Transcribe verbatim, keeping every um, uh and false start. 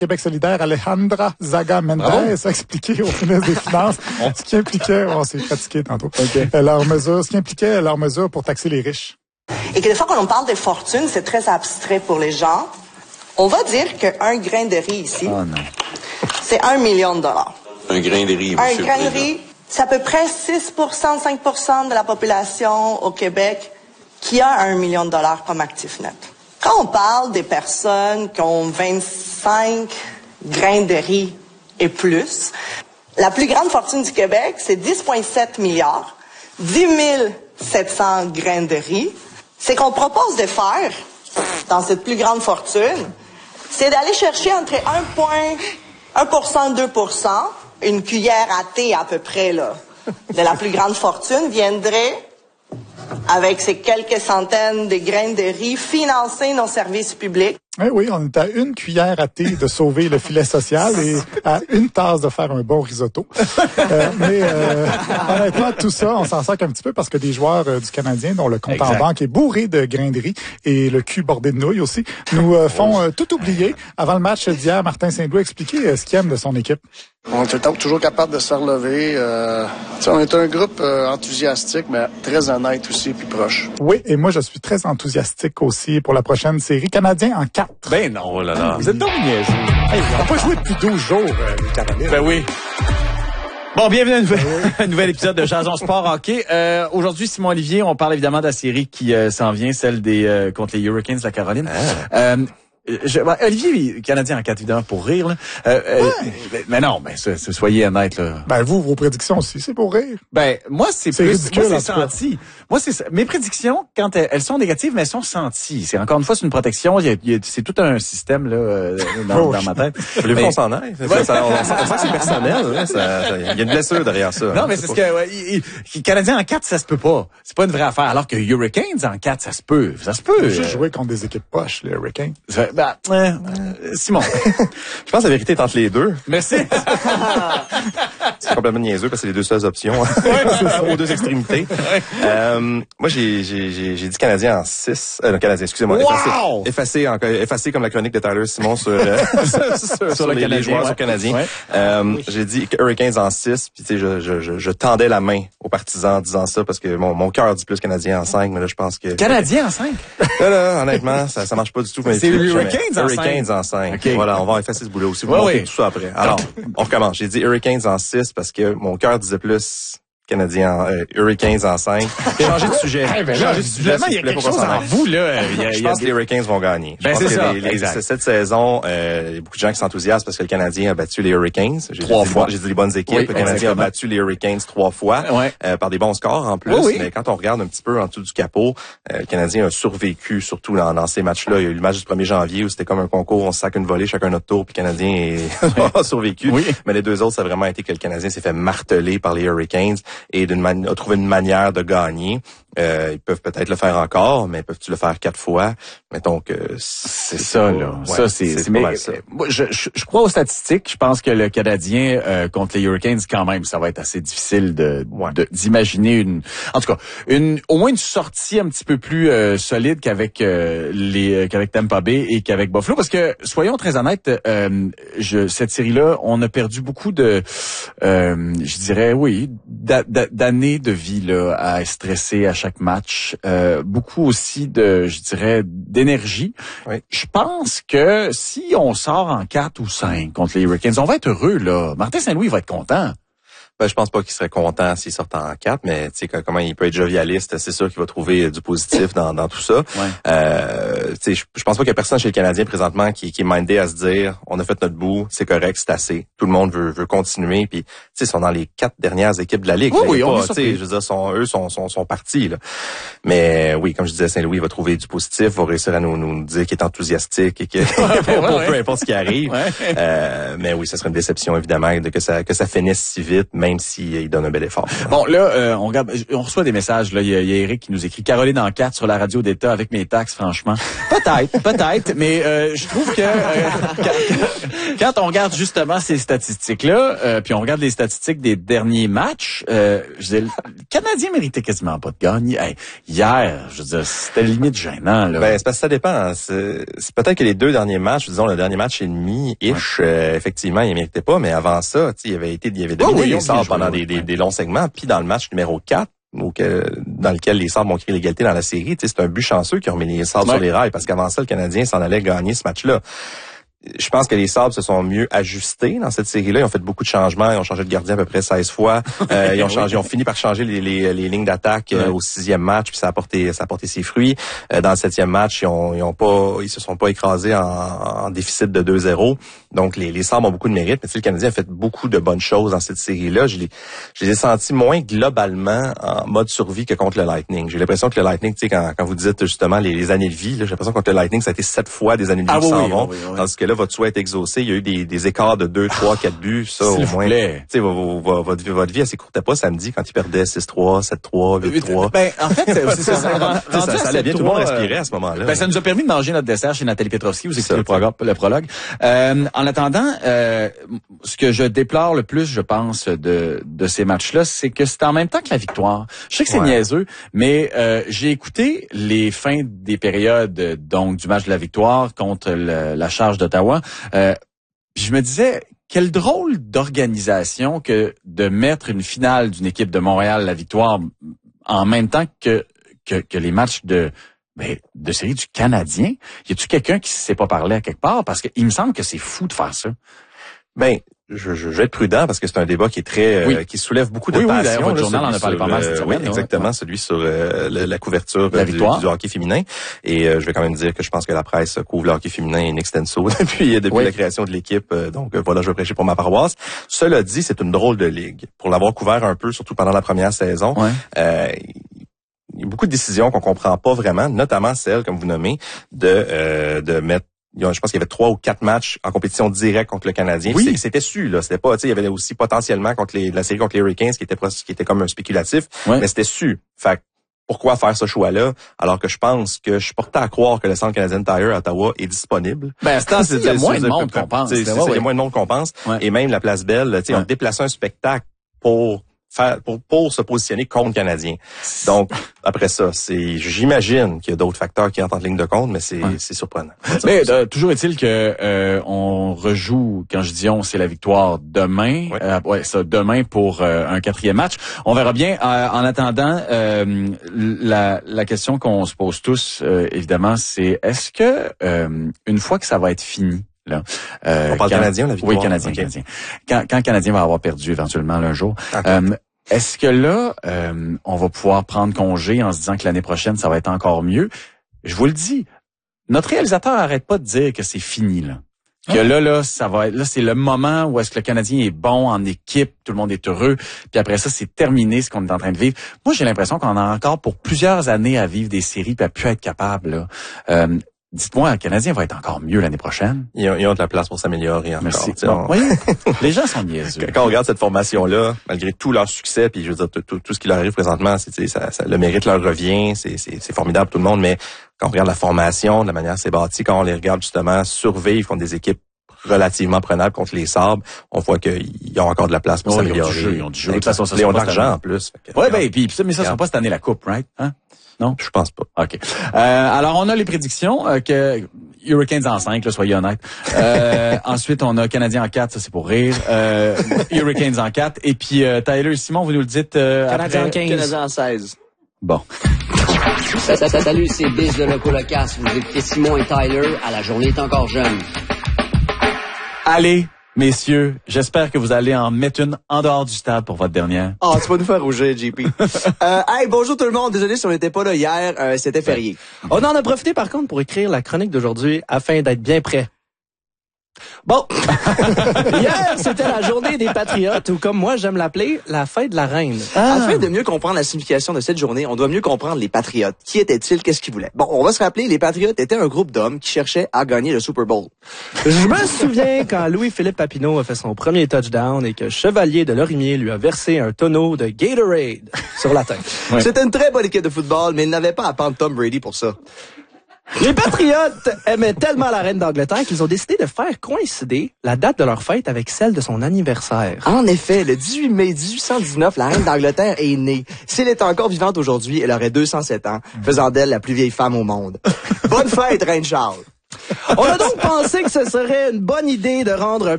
Québec solidaire, Alejandra Zaga Mendez a expliqué au ministre des Finances ce qui impliquait, on s'est pratiqué tantôt, okay. leur mesure, ce qui impliquait leur mesure pour taxer les riches. Et que des fois, quand on parle des fortunes, c'est très abstrait pour les gens. On va dire qu'un grain de riz ici, oh non. c'est un million de dollars. Un grain de riz, Un grain de riz, c'est à peu près six pour cent, cinq pour cent de la population au Québec qui a un million de dollars comme actif net. Quand on parle des personnes qui ont vingt-cinq grains de riz et plus, la plus grande fortune du Québec, c'est dix virgule sept milliards, dix mille sept cents grains de riz. C'est qu'on propose de faire, dans cette plus grande fortune, c'est d'aller chercher entre un pour cent et deux pour cent, une cuillère à thé à peu près, là, de la plus grande fortune, viendrait, avec ces quelques centaines de grains de riz, financer nos services publics. Oui, oui, on est à une cuillère à thé de sauver le filet social et à une tasse de faire un bon risotto. Euh, mais euh, honnêtement, tout ça, on s'en sac un petit peu parce que des joueurs euh, du Canadien, dont le compte exact. En banque est bourré de grains de riz et le cul bordé de nouilles aussi, nous euh, font euh, tout oublier. Avant le match d'hier, Martin Saint-Louis a expliqué euh, ce qu'il aime de son équipe. On est toujours capable de se relever. Euh, on est un groupe euh, enthousiastique, mais très honnête aussi, puis proche. Oui, et moi, je suis très enthousiastique aussi pour la prochaine série. Canadien en quatre. Ben non, oh là là. Vous êtes donc niaiseux. Hey, ils n'ont pas joué depuis douze jours, euh, les Canadiens. Ben oui. Bon, bienvenue à un nouvel, un nouvel épisode de Jason Sport Hockey. Euh, aujourd'hui, Simon Olivier, on parle évidemment de la série qui euh, s'en vient, celle des euh, contre les Hurricanes de la Caroline. Ah. Euh, Je, ben, Olivier, Canadien en quatre, évidemment, pour rire. Là. Euh, ouais. euh, mais non, ben, so, so, soyez honnête. Là. Ben vous, vos prédictions aussi, c'est pour rire. Ben moi, c'est, c'est plus, ridicule. Moi, c'est senti. Moi, c'est mes prédictions, quand elles, elles sont négatives, mais elles sont senties. C'est encore une fois, c'est une protection. Il y a, il y a, c'est tout un système là euh, dans, oh, dans ma tête. Voulez-vous qu'on s'en aille? Ouais. Ça, on, on sent que c'est personnel. Là, ça, ça, il y a une blessure derrière ça. Non, mais c'est, c'est ce que ouais, il, il, Canadien en quatre, ça se peut pas. C'est pas une vraie affaire. Alors que Hurricanes en quatre, ça se peut. Ça se peut. Faut juste jouer contre des équipes poches, les Hurricanes. Ben, euh, Simon. Je pense que la vérité est entre les deux. Merci. C'est complètement niaiseux parce que c'est les deux seules options ouais, aux deux extrémités. Ouais. Euh, moi, j'ai, j'ai, j'ai, j'ai dit Canadien en six. Euh, non, Canadien, excusez-moi. Wow! Effacé, effacé, effacé comme la chronique de Tyler Simon sur, euh, sur, sur, sur le les, les joueurs ouais. sur Canadiens. Ouais. Euh, oui. J'ai dit Hurricanes en six. Puis tu sais, je, je, je, je tendais la main aux partisans en disant ça parce que mon, mon cœur dit plus Canadien en cinq. Mais là, je pense que... Canadien en cinq? Là, là, honnêtement, ça, ça marche pas du tout. C'est Hurricanes en cinq. Hurricanes en cinq. Okay. Voilà, on va effacer ce boulot aussi. Vous ouais, montez oui. tout ça après. Alors, on recommence. J'ai dit Hurricanes en six parce que mon cœur disait plus Canadien, euh, Hurricanes en cinq. J'ai changé de sujet. Hey, ben là, de sujet. Il y a quelque chose en vous, là. Il y a, je pense que les Hurricanes vont gagner. Je ben, pense c'est que ça. Les, les, cette saison, euh, il y a beaucoup de gens qui s'enthousiasment parce que le Canadien a battu les Hurricanes. J'ai trois dit, fois. J'ai dit les bonnes équipes. Oui, le Canadien exactement. a battu les Hurricanes trois fois, ouais. euh, par des bons scores en plus. Oui, oui. Mais quand on regarde un petit peu en dessous du capot, euh, le Canadien a survécu, surtout dans, dans ces matchs-là. Il y a eu le match du premier janvier où c'était comme un concours, on se sac une volée, chacun notre tour, puis le Canadien a survécu. Oui. Mais les deux autres, ça a vraiment été que le Canadien s'est fait marteler par les Hurricanes et d'une manière trouver une manière de gagner. Euh, ils peuvent peut-être le faire encore, mais peuvent-tu le faire quatre fois? Mettons que c'est, c'est ça, là. Ouais, ça, c'est, c'est, c'est mais, ça. Moi, je, je, je crois aux statistiques. Je pense que le Canadien euh, contre les Hurricanes, quand même, ça va être assez difficile de, ouais. de d'imaginer une, en tout cas, une, au moins une sortie un petit peu plus euh, solide qu'avec euh, les, qu'avec Tampa Bay et qu'avec Buffalo, parce que soyons très honnêtes, euh, je, cette série-là, on a perdu beaucoup de, euh, je dirais, oui, d'a, d'a, d'années de vie là à stresser à chaque match, euh, beaucoup aussi de, je dirais, d'énergie. Oui. Je pense que si on sort en quatre ou cinq contre les Hurricanes, on va être heureux, là. Martin Saint-Louis va être content. Ben, je pense pas qu'il serait content s'il sortait en quatre, mais tu sais comment il peut être jovialiste, c'est sûr qu'il va trouver du positif dans, dans tout ça. Ouais. Euh, tu sais, je, je pense pas qu'il y a personne chez les Canadiens présentement qui, qui est mindé à se dire, on a fait notre bout, c'est correct, c'est assez. Tout le monde veut, veut continuer, puis tu sais, ils sont dans les quatre dernières équipes de la ligue. Oui, là, oui, on pas, tu sais, je veux dire, sont, eux sont, sont, sont partis là. Mais oui, comme je disais, Saint-Louis va trouver du positif, va réussir à nous, nous dire qu'il est enthousiastique et que ouais, peu, ouais, peu ouais. importe ce qui arrive. Ouais. Euh, mais oui, ça serait une déception évidemment de que ça que ça finisse si vite, même même s'il il donne un bel effort. Bon, là, euh, on regarde, on reçoit des messages. Là, il y, a, il y a Eric qui nous écrit Caroline en quatre sur la radio d'État avec mes taxes, franchement. Peut-être, peut-être, mais euh, je trouve que euh, quand, quand on regarde justement ces statistiques-là, euh, puis on regarde les statistiques des derniers matchs, euh, je dis, le Canadien méritait quasiment pas de gagner. Hey, hier, je veux dire, c'était limite gênant. Là. Ben, c'est parce que ça dépend. Hein. C'est, c'est peut-être que les deux derniers matchs, disons le dernier match et demi, ish, ouais. euh, effectivement, il méritait pas, mais avant ça, il avait été, il avait dominé oh, oui, les Sabres pendant des, des, des longs segments, puis dans le match numéro quatre, auquel, dans lequel les Sabres ont créé l'égalité dans la série, c'est un but chanceux qui ont mis les Sabres ouais. sur les rails, parce qu'avant ça, le Canadien s'en allait gagner ce match-là. Je pense que les Sabres se sont mieux ajustés dans cette série-là. Ils ont fait beaucoup de changements. Ils ont changé de gardien à peu près seize fois. Euh, ils ont changé, ils ont fini par changer les, les, les lignes d'attaque euh, au sixième match, puis ça a porté, ça a porté ses fruits. Euh, dans le septième match, ils ont, ils ont pas, ils se sont pas écrasés en, en déficit de deux zéro. Donc les, les Sabres ont beaucoup de mérite. Mais tu sais, le Canadien a fait beaucoup de bonnes choses dans cette série-là. Je les, je les ai sentis moins globalement en mode survie que contre le Lightning. J'ai l'impression que le Lightning, tu sais, quand, quand vous dites justement les, les années de vie, là, j'ai l'impression que contre le Lightning, ça a été sept fois des années de vie qui s'en vont. Tandis que là, votre souhait est exaucé. Il y a eu des, des écarts de deux, trois, quatre buts. Ça, au moins. Tu sais, votre, votre, votre vie, elle s'écourtait pas samedi quand ils perdaient six trois, sept trois, huit trois. Ben, en fait, c'est ça. Ça, ça, ça, ça allait bien, tout le monde respirait à ce moment-là. Ben, ça nous a permis de manger notre dessert chez Nathalie Petrovski. Vous écoutez le, prologue, le prologue. Euh, en attendant, euh, ce que je déplore le plus, je pense, de, de ces matchs-là, c'est que c'est en même temps que la victoire. Je sais que c'est ouais. niaiseux, mais euh, j'ai écouté les fins des périodes donc du match de la victoire contre le, la Charge d'Ottawa. Euh, Puis je me disais, quel drôle d'organisation que de mettre une finale d'une équipe de Montréal, la victoire, en même temps que que, que les matchs de ben, de série du Canadien. Y a-tu quelqu'un qui s'est pas parlé à quelque part? Parce que il me semble que c'est fou de faire ça. Ben, je, je, je vais être prudent parce que c'est un débat qui est très, oui. euh, qui soulève beaucoup de oui, passion. Oui, d'ailleurs, votre journal en a parlé pas mal cette semaine. Oui, exactement, ouais. celui sur euh, la, la couverture la du, victoire. du hockey féminin. Et euh, je vais quand même dire que je pense que la presse couvre le hockey féminin in extenso depuis, depuis oui. la création de l'équipe. Euh, donc euh, voilà, je vais prêcher pour ma paroisse. Cela dit, c'est une drôle de ligue. Pour l'avoir couvert un peu, surtout pendant la première saison, ouais. euh, il y a beaucoup de décisions qu'on comprend pas vraiment, notamment celle, comme vous nommez, de euh, de mettre je pense qu'il y avait trois ou quatre matchs en compétition directe contre le Canadien. Oui. C'était su, là. C'était pas, tu sais, il y avait aussi potentiellement contre les, la série contre les Hurricanes qui était, qui était comme un spéculatif. Ouais. Mais c'était su. Fait que, pourquoi faire ce choix-là? Alors que je pense que je suis porté à croire que le Centre Canadian Tire à Ottawa est disponible. Ben, c'est il y a moins de monde qu'on pense. Il y a moins de monde qu'on pense. Et même la Place Belle, tu sais, on déplaçait un spectacle pour faire pour pour se positionner contre le Canadien. Donc après ça, c'est j'imagine qu'il y a d'autres facteurs qui entrent en ligne de compte, mais c'est ouais. c'est surprenant. Mais euh, toujours est-il que euh, on rejoue, quand je dis on, c'est la victoire demain. Ouais, euh, ouais ça demain pour euh, un quatrième match. On verra bien. Euh, en attendant, euh, la la question qu'on se pose tous, euh, évidemment, c'est est-ce que euh, une fois que ça va être fini. Là. Euh, on parle quand, Canadien, la victoire? Oui, Canadien, okay. Canadien. Quand, quand le Canadien va avoir perdu éventuellement un jour, okay. euh, est-ce que là, euh, on va pouvoir prendre congé en se disant que l'année prochaine, ça va être encore mieux? Je vous le dis, notre réalisateur arrête pas de dire que c'est fini, là. Que ah. là, là, ça va être, là, c'est le moment où est-ce que le Canadien est bon en équipe, tout le monde est heureux, puis après ça, c'est terminé ce qu'on est en train de vivre. Moi, j'ai l'impression qu'on a encore pour plusieurs années à vivre des séries puis à plus être capable, là. Euh, Dites-moi, le Canadien va être encore mieux l'année prochaine. Ils ont, ils ont de la place pour s'améliorer encore. Merci. Bon, on... oui, les gens sont niaiseux. Quand on regarde cette formation-là, malgré tout leur succès, puis je veux dire tout, tout, tout ce qui leur arrive présentement, c'est, ça, ça, le mérite leur revient, c'est, c'est, c'est formidable pour tout le monde. Mais quand on regarde la formation, de la manière c'est bâti, quand on les regarde justement survivre contre des équipes relativement prenables contre les Sabres, on voit qu'ils ont encore de la place pour oh, s'améliorer. Ils ont du jeu, ils ont du jeu. De toute façon, ça ils ont de l'argent en plus. Oui, ben, puis mais ça ne sera pas cette année la coupe, right? Hein? Non? Je pense pas. OK. Euh, alors, on a les prédictions euh, que Hurricanes en cinq, là, soyez honnêtes. Euh, ensuite, on a Canadiens en quatre, ça c'est pour rire. Euh, Hurricanes en quatre. Et puis, euh, Tyler et Simon, vous nous le dites euh, Canadiens en quinze. Canadiens en seize. Bon. Ça, ça, ça, salut, c'est Biz de Loco Locas. Vous écoutez Simon et Tyler à La Journée est encore jeune. Allez, messieurs, j'espère que vous allez en mettre une en dehors du stade pour votre dernière. Oh, tu vas nous faire rougir, J P. euh, hey, bonjour tout le monde. Désolé si on n'était pas là hier. Euh, c'était férié. On en a profité, par contre, pour écrire la chronique d'aujourd'hui afin d'être bien prêt. Bon, hier, c'était la journée des Patriotes, ou comme moi j'aime l'appeler, la fête de la reine. Ah. Afin de mieux comprendre la signification de cette journée, on doit mieux comprendre les Patriotes. Qui étaient-ils? Qu'est-ce qu'ils voulaient? Bon, on va se rappeler, les Patriotes étaient un groupe d'hommes qui cherchaient à gagner le Super Bowl. Je me souviens quand Louis-Philippe Papineau a fait son premier touchdown et que Chevalier de Lorimier lui a versé un tonneau de Gatorade sur la tête. Ouais. C'était une très bonne équipe de football, mais ils n'avaient pas à prendre Tom Brady pour ça. Les Patriotes aimaient tellement la reine d'Angleterre qu'ils ont décidé de faire coïncider la date de leur fête avec celle de son anniversaire. En effet, le dix-huit mai dix-huit cent dix-neuf, la reine d'Angleterre est née. Si elle était encore vivante aujourd'hui, elle aurait deux cent sept ans, faisant d'elle la plus vieille femme au monde. Bonne fête, reine Charles! On a donc pensé que ce serait une bonne idée de rendre un